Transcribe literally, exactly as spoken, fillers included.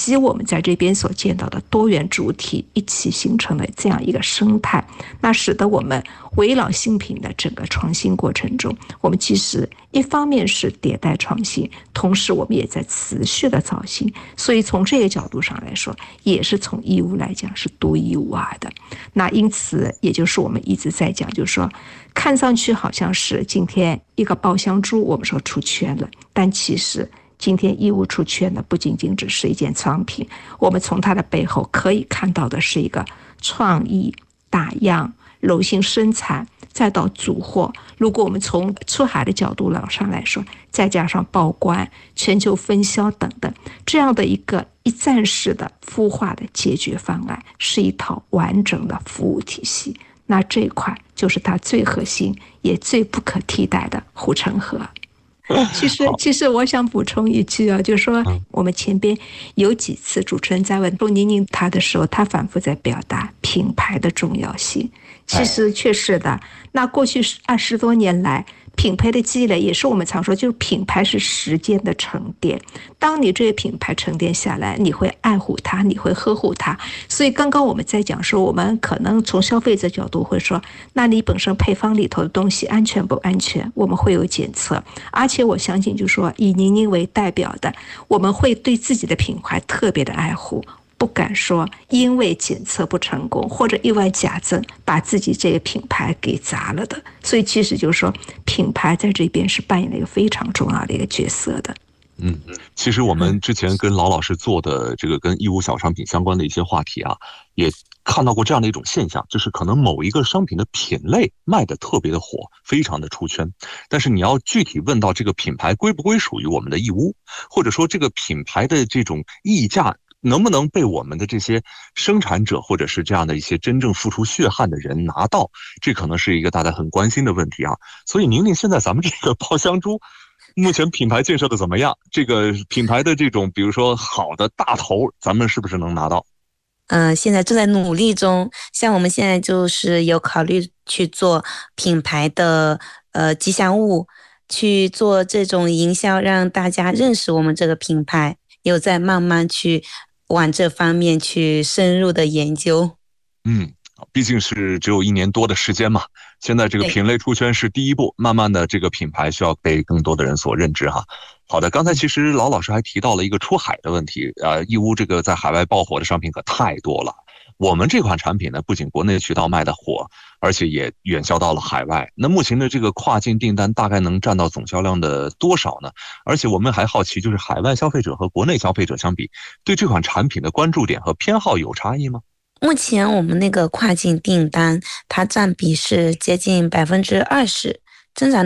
及我们在这边所见到的多元主体一起形成了这样一个生态，那使得我们围绕新品的整个创新过程中，我们其实一方面是迭代创新，同时我们也在持续的造新，所以从这个角度上来说，也是从义乌来讲是独一无二的。那因此也就是我们一直在讲，就是说看上去好像是今天一个爆香猪我们说出圈了，但其实今天义乌出圈的不仅仅只是一件商品，我们从它的背后可以看到的是一个创意、打样、柔性生产，再到组货。如果我们从出海的角度上来说，再加上报关、全球分销等等，这样的一个一站式的孵化的解决方案，是一套完整的服务体系。那这一块就是它最核心也最不可替代的护城河。其实，其实我想补充一句啊，就是说我们前边有几次主持人在问陆宁宁他的时候，他反复在表达品牌的重要性。其实确实的，那过去二十多年来，品牌的积累也是我们常说，就是品牌是时间的沉淀。当你这个品牌沉淀下来，你会爱护它，你会呵护它。所以刚刚我们在讲说，我们可能从消费者角度会说，那你本身配方里头的东西安全不安全，我们会有检测。而且我相信，就是说以宁宁为代表的，我们会对自己的品牌特别的爱护。不敢说因为检测不成功或者意外假证把自己这个品牌给砸了的，所以其实就是说品牌在这边是扮演了一个非常重要的一个角色的。 嗯，其实我们之前跟老老师做的这个跟义乌小商品相关的一些话题啊，也看到过这样的一种现象，就是可能某一个商品的品类卖得特别的火，非常的出圈，但是你要具体问到这个品牌归不归属于我们的义乌，或者说这个品牌的这种溢价能不能被我们的这些生产者或者是这样的一些真正付出血汗的人拿到，这可能是一个大家很关心的问题啊。所以宁宁，现在咱们这个爆香猪目前品牌建设的怎么样？这个品牌的这种比如说好的大头咱们是不是能拿到？ 嗯、呃，现在正在努力中，像我们现在就是有考虑去做品牌的呃吉祥物，去做这种营销，让大家认识我们这个品牌，有在慢慢去往这方面去深入的研究。 嗯，毕竟是只有一年多的时间嘛，现在这个品类出圈是第一步，慢慢的这个品牌需要被更多的人所认知哈。好的，刚才其实老老师还提到了一个出海的问题，呃，义乌这个在海外爆火的商品可太多了。我们这款产品呢，不仅国内渠道卖的火，而且也远销到了海外。那目前的这个跨境订单大概能占到总销量的多少呢？而且我们还好奇，就是海外消费者和国内消费者相比，对这款产品的关注点和偏好有差异吗？ 目前我们那个跨境订单，它占比是接近百分之二十，增长